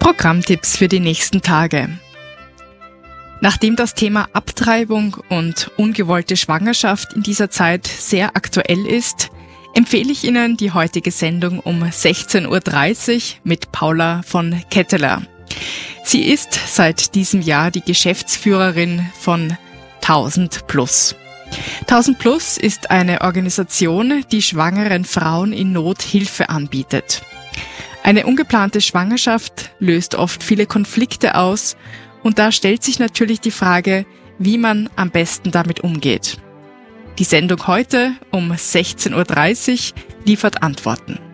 Programmtipps für die nächsten Tage. Nachdem das Thema Abtreibung und ungewollte Schwangerschaft in dieser Zeit sehr aktuell ist, empfehle ich Ihnen die heutige Sendung um 16.30 Uhr mit Paula von Ketteler. Sie ist seit diesem Jahr die Geschäftsführerin von 1000+. 1000+ ist eine Organisation, die schwangeren Frauen in Not Hilfe anbietet. Eine ungeplante Schwangerschaft löst oft viele Konflikte aus und da stellt sich natürlich die Frage, wie man am besten damit umgeht. Die Sendung heute um 16.30 Uhr liefert Antworten.